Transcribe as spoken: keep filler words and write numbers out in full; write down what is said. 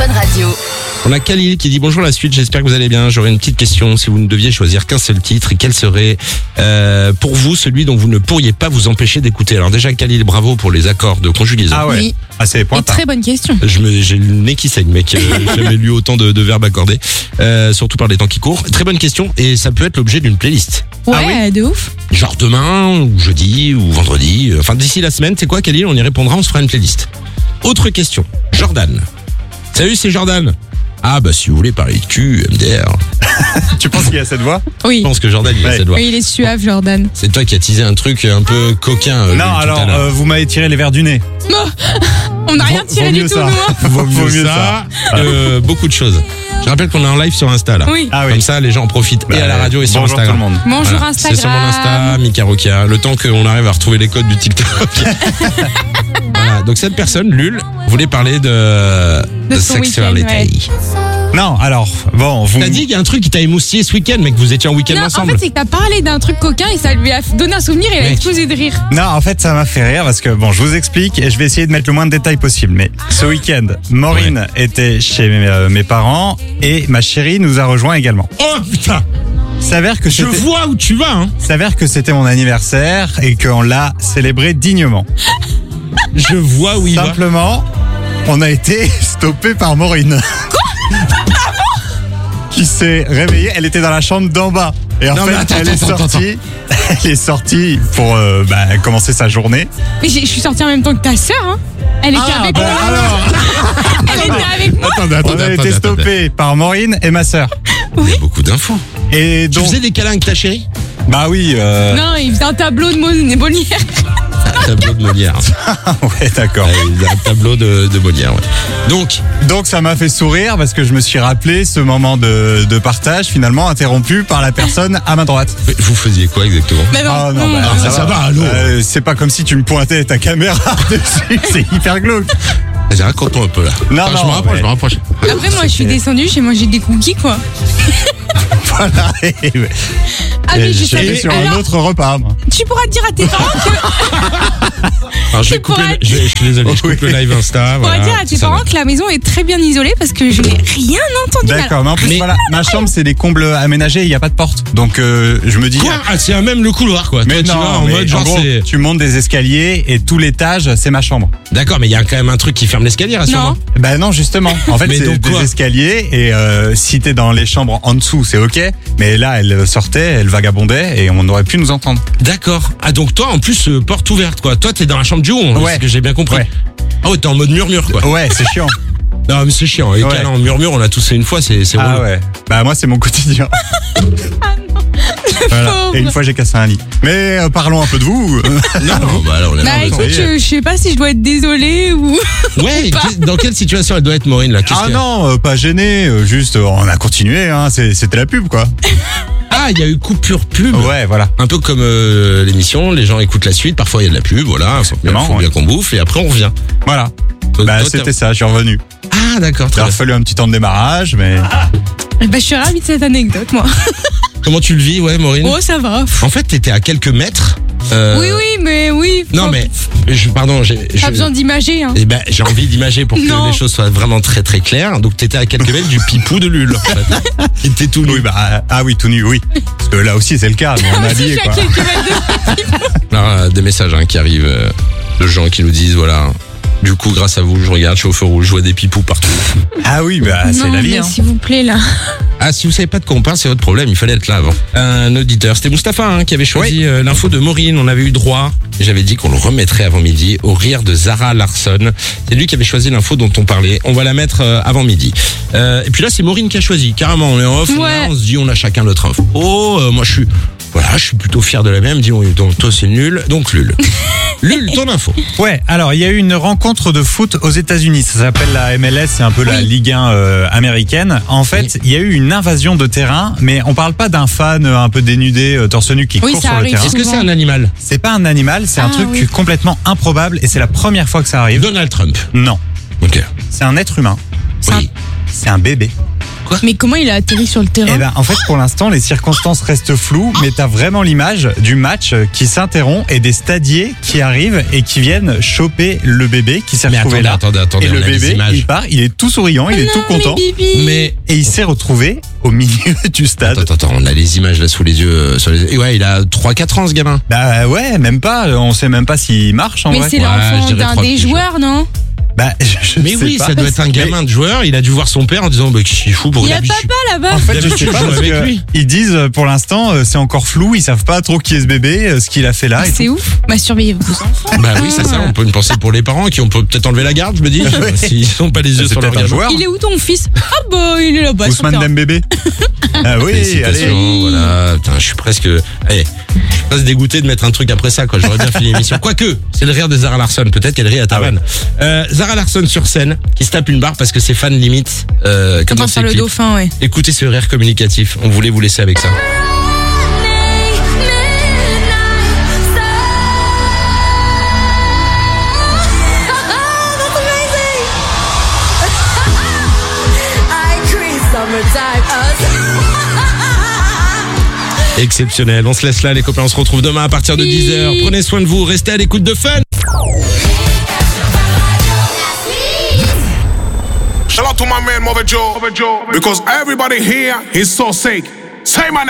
Fun Radio. On a Khalil qui dit bonjour la suite, j'espère que vous allez bien. J'aurais une petite question, si vous ne deviez choisir qu'un seul titre, quel serait euh, pour vous celui dont vous ne pourriez pas vous empêcher d'écouter? Alors déjà Khalil, bravo pour les accords de conjugaison. Ah ouais, Oui. ah, c'est Et pointant. très bonne question. Je me, j'ai le nez qui saigne, mec. Euh, J'ai jamais lu autant de, de verbes accordés, euh, surtout par les temps qui courent. Très bonne question, et ça peut être l'objet d'une playlist. Ouais, de ouf. Genre demain, ou jeudi, ou vendredi. Enfin, d'ici la semaine, c'est quoi, Khalil? On y répondra, on se fera une playlist. Autre question. Jordan. Salut, c'est Jordan. Ah, bah, si vous voulez parler de cul, M D R. Tu penses qu'il y a cette voix? Oui. Je pense que Jordan, il a Ouais. cette voix. Oui, il est suave, Jordan. C'est toi qui as teasé un truc un peu coquin. euh, lui, Non, tout à alors, l'heure. euh, vous m'avez tiré les verres du nez. On n'a rien Vaut- tiré vaut du mieux tout, ça. nous. hein. Vaut Vaut mieux mieux ça, euh, beaucoup de choses. Je rappelle qu'on est en live sur Insta, là. Oui. Ah oui. Comme ça, les gens en profitent et à la radio et sur Bonjour Instagram. tout le monde. Bonjour Voilà. Instagram. C'est sur mon Insta, Mika Rokia. Le temps qu'on arrive à retrouver les codes du TikTok. Voilà. Donc cette personne, Lul, voulait parler de, De son sexualité. week-end, Non, alors, bon, vous. T'as dit qu'il y a un truc qui t'a émoustillé ce week-end, mec, vous étiez en week-end Non, en ensemble. fait, c'est que t'as parlé d'un truc coquin et ça lui a donné un souvenir et il a Mec. explosé de rire. Non, en fait, ça m'a fait rire parce que, bon, je vous explique et je vais essayer de mettre le moins de détails possible. Mais ce week-end, Maureen était chez mes, euh, mes parents et ma chérie nous a rejoint également. Oh putain, S'avère que je c'était, vois où tu vas, hein. s'avère que c'était mon anniversaire et qu'on l'a célébré dignement. Je vois où il va. Simplement, on a été stoppé par Maureen. Qui s'est réveillée, elle était dans la chambre d'en bas. Et en Non, fait, mais attends, elle, est attends, sortie, elle est sortie pour euh, bah, commencer sa journée. Mais j'ai- je suis sortie en même temps que ta sœur, hein. Elle était Ah, avec bah, moi. alors, Elle était avec moi. Attendez, on attendez, a attendez, été attendez. stoppé par Maureen et ma sœur. Il y a beaucoup d'infos. Et Tu donc, faisais des câlins avec ta chérie? bah oui, euh, Non, il faisait un tableau de Mon- Molière. Un tableau de Molière. ouais, d'accord. Ouais, il y a un tableau de, de Molière, ouais. Donc, Donc ça m'a fait sourire parce que je me suis rappelé ce moment de, de partage finalement interrompu par la personne à ma droite. vous faisiez quoi exactement? Mais non, Ah non, non, bah, non. ça va, allô. Euh, c'est pas comme si tu me pointais ta caméra dessus, c'est hyper glauque. Vas-y, raconte-moi un peu là. Non, Enfin, je non, me rapproche, mais- je me rapproche. Après, moi, je suis descendue, j'ai mangé des cookies, quoi. Voilà. Et, Ah, et mais je j'étais savais. sur un Alors, autre repas. moi. tu pourras dire à tes parents que. Alors, je, vais Tu couper pourras- le- je, je suis désolé, je coupe Oui. le live Insta. Tu Voilà, pourras dire à tes ça parents va. que la maison est très bien isolée parce que je n'ai rien entendu. D'accord, mais en plus Mais- voilà, ma chambre c'est des combles aménagés, il n'y a pas de porte. Donc euh, je me dis. Quoi? Ah, c'est même le couloir, quoi. Mais Toi, tu non, vas en mais mode genre gros, c'est. tu montes des escaliers et tout l'étage c'est ma chambre. D'accord, mais il y a quand même un truc qui ferme l'escalier, rassure-moi. Non. Ben non justement. En fait Mais c'est donc des quoi escaliers et euh, si t'es dans les chambres en dessous c'est ok. Mais là elle sortait, elle vagabondait et on aurait pu nous entendre. D'accord. Ah, donc toi, en plus, euh, porte ouverte, quoi. Toi, t'es dans la chambre du haut, hein, Ouais. c'est ce que j'ai bien compris. Ouais. Ah ouais, t'es en mode murmure, quoi. Ouais c'est chiant. Non, mais c'est chiant. Et Ouais. câlin en murmure, on l'a tous fait une fois, c'est c'est Ah relou. ouais. Bah moi c'est mon quotidien. Voilà. Pauvre. Et une fois j'ai cassé un lit. Mais euh, parlons un peu de vous. Non, non, bah alors, on est Bah là, on est écoute, ça y est. je, je sais pas si je dois être désolée ou. Ouais, pas. qu'est- dans quelle situation elle doit être, Maureen, là? Qu'est-ce Ah qu'il y a non, euh, pas gêné, euh, juste euh, on a continué, hein, c'est- c'était la pub quoi. Ah, il y a eu coupure pub. Ouais, voilà. Un peu comme euh, l'émission, les gens écoutent la suite, parfois il y a de la pub, voilà, faut bien, Exactement, faut bien ouais. qu'on bouffe, et après on revient. Voilà. Donc, Bah toi, t'as- c'était ça, je suis revenu. Ah, d'accord, Il très a bien. fallu un petit temps de démarrage, mais Bah je suis ravie de cette anecdote, moi. Comment tu le vis, ouais, Maureen? Oh, ça va. En fait, t'étais à quelques mètres. euh, Oui, oui, mais oui. Non, faut- mais, je, pardon, j'ai. Pas je- besoin d'imager, hein. Eh ben, j'ai envie d'imager pour que Non. les choses soient vraiment très très claires. Donc, t'étais à quelques mètres du pipou de Lul, en fait. Il était tout nu. oui, bah, ah oui, tout nu, oui. Parce que là aussi c'est le cas, mais on Ah, a si, je habillé suis à quoi. quelques mètres de. Alors, euh, des messages hein, qui arrivent euh, de gens qui nous disent, voilà, du coup, grâce à vous, je regarde, je suis au feu rouge, je vois des pipous partout. Ah oui, bah c'est Non, la vie. mais Hein. s'il vous plaît, là. Ah, si vous savez pas de quoi on parle, c'est votre problème, il fallait être là avant. Un auditeur, c'était Mustapha hein, qui avait choisi euh, l'info de Maureen, on avait eu droit, j'avais dit qu'on le remettrait avant midi, au rire de Zara Larsson. C'est lui qui avait choisi l'info dont on parlait, on va la mettre euh, avant midi. Euh, et puis là, c'est Maureen qui a choisi, carrément, on est en off, on, Ouais. est là, on se dit on a chacun notre info. Oh, euh, moi je suis... Voilà, je suis plutôt fier de la même, dis on, donc toi c'est nul, donc Lul. Lul, ton info. Ouais, alors il y a eu une rencontre de foot aux États-Unis. Ça s'appelle la M L S, c'est un peu la Oui. Ligue un euh, américaine. En fait, il y a eu une invasion de terrain, mais on parle pas d'un fan euh, un peu dénudé, euh, torse nu qui Oui, court ça sur le arrive. terrain. Est-ce que c'est Souvent. un animal? C'est pas un animal, c'est un Ah, truc oui. complètement improbable et c'est la première fois que ça arrive. Donald Trump. Non, Ok. c'est un être humain. Oui. C'est un bébé. Mais comment il a atterri sur le terrain? Eh ben, en fait, pour l'instant, les circonstances restent floues, mais t'as vraiment l'image du match qui s'interrompt et des stadiers qui arrivent et qui viennent choper le bébé qui s'est Mais retrouvé attendez, là. attendez, attendez, et on le a les bébé, images. il part, il est tout souriant, il est tout content. Mais Bibi. Mais Et il s'est retrouvé au milieu du stade. attends, attends, on a les images là sous les yeux. euh, Sur les... Et ouais, il a trois quatre ans ce gamin. Bah ouais, même pas, on sait même pas s'il marche en Mais vrai. c'est Ouais, je l'enfant dirais d'un trois des petits joueurs, non? Bah, je, je Mais sais oui, pas. ça doit être un gamin de joueur. Il a dû voir son père en disant bah, qu'est-ce qu'il fout pour Il y a d'habitude- papa là-bas. En fait, je D'habitude, sais pas je joue parce avec que lui. ils disent euh, pour l'instant euh, c'est encore flou, ils savent pas trop qui est ce bébé, euh, ce qu'il a fait là. et C'est ouf. Bah surveillez vos enfants. Bah oui, c'est ça. On peut une pensée pour les parents qui ont peut peut-être enlevé la garde, je me dis. S'ils n'ont pas les tout. yeux C'est sur leur peut-être un gamin. joueur. Il est où ton fils? Ah bah il est là-bas. sur le Ousmane terrain. Dembélé. Ah oui, Félicitations, allez. voilà. Putain, je suis presque, allez, je suis presque dégoûté de mettre un truc après ça, quoi. J'aurais bien fini l'émission. Quoique, c'est le rire de Zara Larsson. Peut-être qu'elle rit à ta Ah ouais. vanne. Euh, Zara Larsson sur scène, qui se tape une barre parce que ses fans limite, euh, Comment dans faire ses le clips. dauphin, ouais. Écoutez ce rire communicatif. On voulait vous laisser avec ça. Exceptionnel. On se laisse là, les copains. On se retrouve demain à partir de dix heures. Prenez soin de vous. Restez à l'écoute de Fun. Shout out to my man Mother Joe, because everybody here is so sick. Say my name.